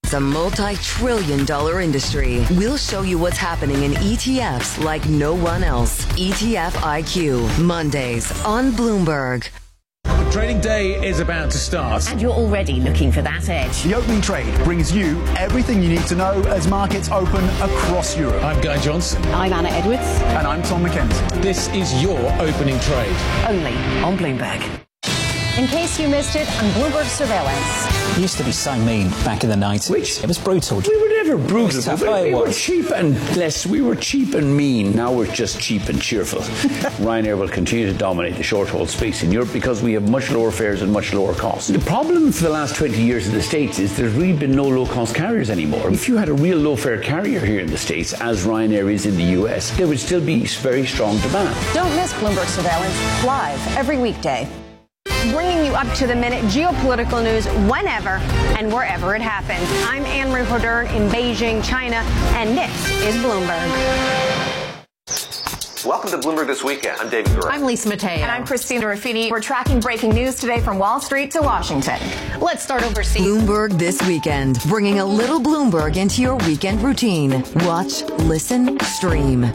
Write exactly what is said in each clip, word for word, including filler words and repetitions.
It's a multi-trillion dollar industry. We'll show you what's happening in E T Fs like no one else. E T F I Q, Mondays on Bloomberg. Trading day is about to start. And you're already looking for that edge. The opening trade brings you everything you need to know as markets open across Europe. I'm Guy Johnson. I'm Anna Edwards. And I'm Tom McKenzie. This is your opening trade. Only on Bloomberg. In case you missed it, on Bloomberg Surveillance. It used to be so mean back in the nineties. Which? It was brutal. We were never brutal. Tough, We, we was. were cheap and less. We were cheap and mean. Now we're just cheap and cheerful. Ryanair will continue to dominate the short-haul space in Europe because we have much lower fares and much lower costs. The problem for the last twenty years in the States is there's really been no low-cost carriers anymore. If you had a real low-fare carrier here in the States, as Ryanair is in the U S, there would still be very strong demand. Don't miss Bloomberg Surveillance live every weekday. Bringing you up to the minute geopolitical news whenever and wherever it happens. I'm Anne-Marie Hodern in Beijing, China, and this is Bloomberg. Welcome to Bloomberg This Weekend. I'm David Gura. I'm Lisa Mateo. And I'm Christina Ruffini. We're tracking breaking news today from Wall Street to Washington. Let's start overseas. Bloomberg This Weekend, bringing a little Bloomberg into your weekend routine. Watch, listen, stream.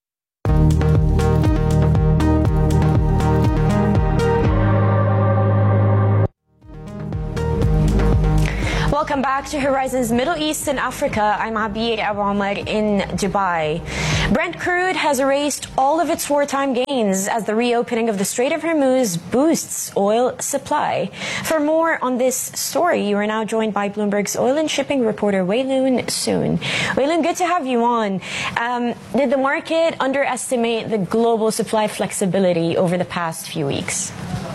Welcome back to Horizons Middle East and Africa. I'm Abir Abomar in Dubai. Brent crude has erased all of its wartime gains as the reopening of the Strait of Hormuz boosts oil supply. For more on this story, you are now joined by Bloomberg's oil and shipping reporter Wei-Loon Soon. Wei-Loon, good to have you on. Um, did the market underestimate the global supply flexibility over the past few weeks?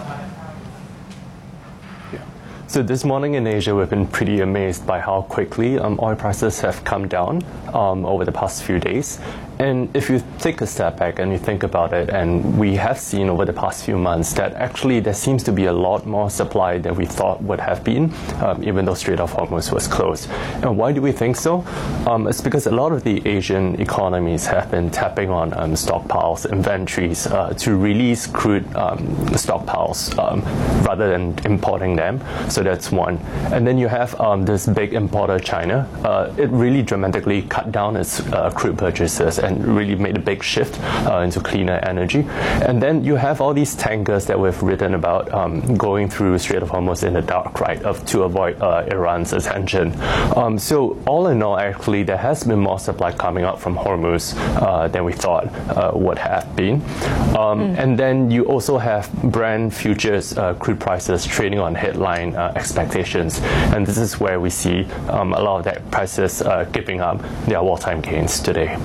So this morning in Asia, we've been pretty amazed by how quickly um, oil prices have come down um, over the past few days. And if you take a step back and you think about it, and we have seen over the past few months that actually there seems to be a lot more supply than we thought would have been, um, even though Strait of Hormuz was closed. And why do we think so? Um, it's because a lot of the Asian economies have been tapping on um, stockpiles, inventories, uh, to release crude um, stockpiles um, rather than importing them. So that's one. And then you have um, this big importer, China. Uh, it really dramatically cut down its uh, crude purchases and really made a big shift uh, into cleaner energy. And then you have all these tankers that we've written about um, going through Strait of Hormuz in the dark, right, of, to avoid uh, Iran's attention. Um, so all in all, actually, there has been more supply coming out from Hormuz uh, than we thought uh, would have been. Um, mm. And then you also have Brent futures uh, crude prices trading on headline uh, expectations. And this is where we see um, a lot of that prices uh, giving up their wartime gains today.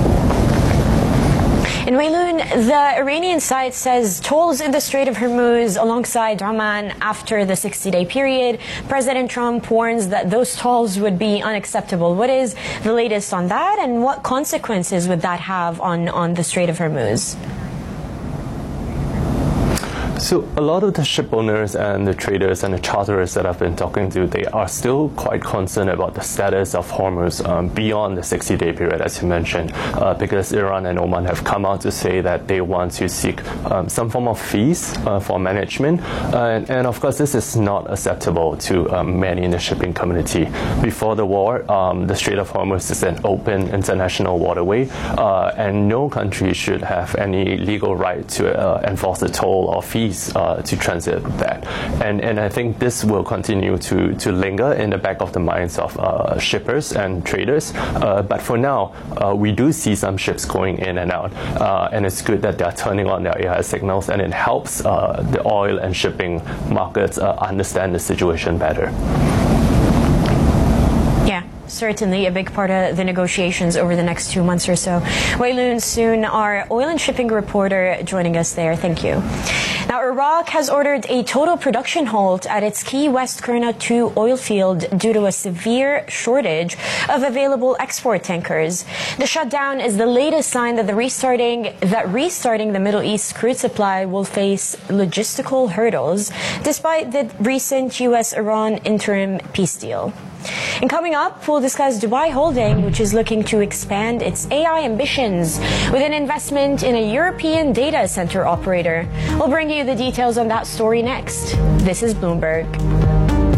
In Wei-Loon, the Iranian side says tolls in the Strait of Hormuz alongside Oman after the sixty-day period. President Trump warns that those tolls would be unacceptable. What is the latest on that, and what consequences would that have on, on the Strait of Hormuz? So a lot of the ship owners and the traders and the charterers that I've been talking to, they are still quite concerned about the status of Hormuz um, beyond the sixty-day period, as you mentioned, uh, because Iran and Oman have come out to say that they want to seek um, some form of fees uh, for management. Uh, and, and of course, this is not acceptable to um, many in the shipping community. Before the war, um, the Strait of Hormuz is an open international waterway, uh, and no country should have any legal right to uh, enforce a toll or fees Uh, to transit that. And and I think this will continue to, to linger in the back of the minds of uh, shippers and traders. Uh, but for now, uh, we do see some ships going in and out. Uh, and it's good that they're turning on their A I signals, and it helps uh, the oil and shipping markets uh, understand the situation better. Yeah, certainly a big part of the negotiations over the next two months or so. Wei-Loon Soon, our oil and shipping reporter, joining us there. Thank you. Now, Iraq has ordered a total production halt at its Key West Kurna two oil field due to a severe shortage of available export tankers. The shutdown is the latest sign that the restarting that restarting the Middle East crude supply will face logistical hurdles, despite the recent U S Iran interim peace deal. And coming up, we'll discuss Dubai Holding, which is looking to expand its A I ambitions with an investment in a European data center operator. We'll bring you the details on that story next. This is Bloomberg.